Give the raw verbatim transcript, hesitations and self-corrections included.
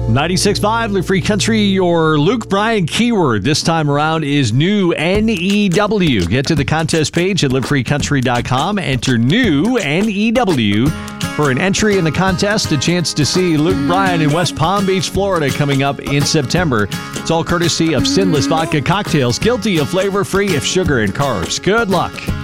ninety-six point five, Live Free Country, your Luke Bryan keyword this time around is new N E W. Get to the contest page at live free country dot com. Enter new N E W for an entry in the contest, a chance to see Luke Bryan in West Palm Beach, Florida, coming up in September. It's all courtesy of Sinless Vodka Cocktails, guilty of flavor, free of sugar and carbs. Good luck.